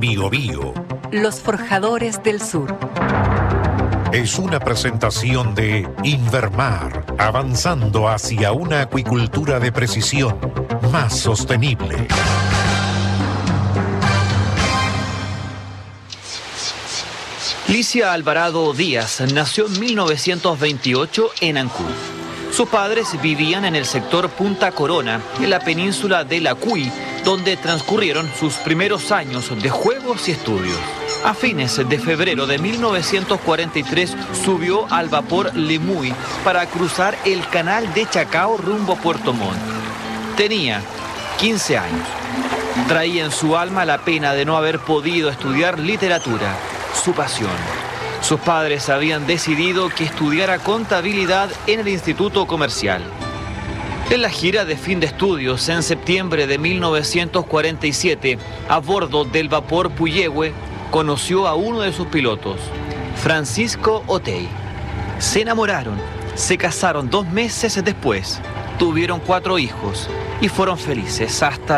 Biobío. Los Forjadores del Sur. Es una presentación de Invermar, avanzando hacia una acuicultura de precisión más sostenible. Licia Alvarado Díaz nació en 1928 en Ancud. Sus padres vivían en el sector Punta Corona, en la península de La Cuy, donde transcurrieron sus primeros años de juegos y estudios. A fines de febrero de 1943 subió al vapor Lemuy para cruzar el canal de Chacao rumbo a Puerto Montt. Tenía 15 años. Traía en su alma la pena de no haber podido estudiar literatura, su pasión. Sus padres habían decidido que estudiara contabilidad en el Instituto Comercial. En la gira de fin de estudios en septiembre de 1947, a bordo del vapor Puyehue, conoció a uno de sus pilotos, Francisco Otey. Se enamoraron, se casaron 2 meses después, tuvieron 4 hijos y fueron felices hasta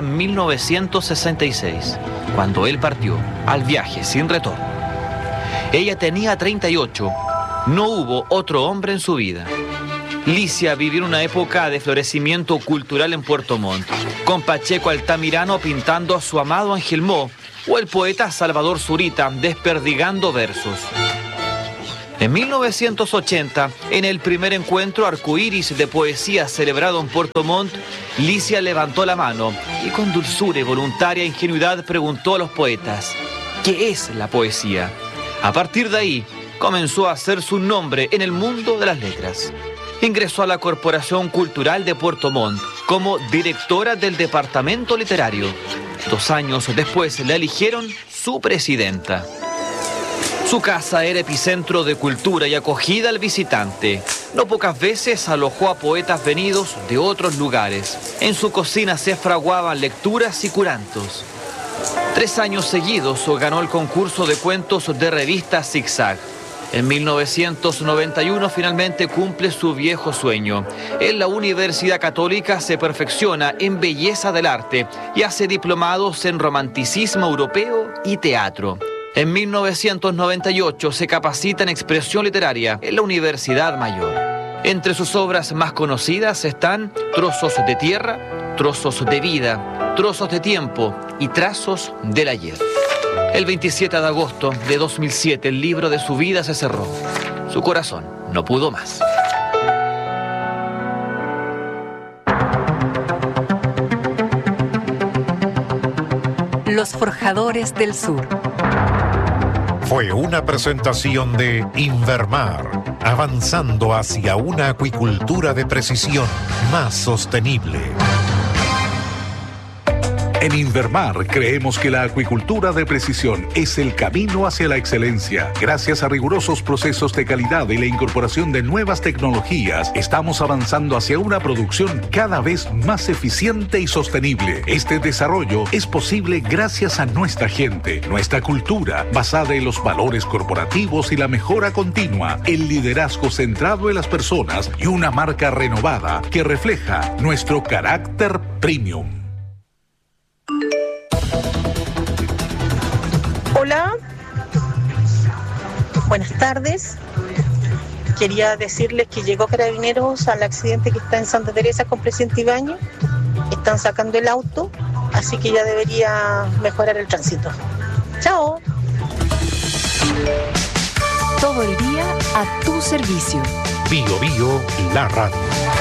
1966, cuando él partió al viaje sin retorno. Ella tenía 38, no hubo otro hombre en su vida. Licia vivió en una época de florecimiento cultural en Puerto Montt, con Pacheco Altamirano pintando a su amado Ángel Mo, o el poeta Salvador Zurita desperdigando versos. En 1980, en el primer encuentro arcoíris de poesía celebrado en Puerto Montt, Licia levantó la mano y con dulzura y voluntaria ingenuidad preguntó a los poetas, ¿qué es la poesía? A partir de ahí, comenzó a hacer su nombre en el mundo de las letras. Ingresó a la Corporación Cultural de Puerto Montt como directora del departamento literario. 2 años después la eligieron su presidenta. Su casa era epicentro de cultura y acogida al visitante. No pocas veces alojó a poetas venidos de otros lugares. En su cocina se fraguaban lecturas y curantos. 3 años seguidos ganó el concurso de cuentos de revista Zigzag. En 1991 finalmente cumple su viejo sueño. En la Universidad Católica se perfecciona en belleza del arte y hace diplomados en romanticismo europeo y teatro. En 1998 se capacita en expresión literaria en la Universidad Mayor. Entre sus obras más conocidas están Trozos de tierra, Trozos de vida, Trozos de tiempo y Trazos del ayer. El 27 de agosto de 2007 el libro de su vida se cerró. Su corazón no pudo más. Los Forjadores del Sur. Fue una presentación de Invermar, avanzando hacia una acuicultura de precisión más sostenible. En Invermar creemos que la acuicultura de precisión es el camino hacia la excelencia. Gracias a rigurosos procesos de calidad y la incorporación de nuevas tecnologías, estamos avanzando hacia una producción cada vez más eficiente y sostenible. Este desarrollo es posible gracias a nuestra gente, nuestra cultura, basada en los valores corporativos y la mejora continua, el liderazgo centrado en las personas y una marca renovada que refleja nuestro carácter premium. Hola, buenas tardes. Quería decirles que llegó Carabineros al accidente que está en Santa Teresa con Presidente Ibáñez. Están sacando el auto, así que ya debería mejorar el tránsito. ¡Chao! Todo el día a tu servicio. Biobío, la radio.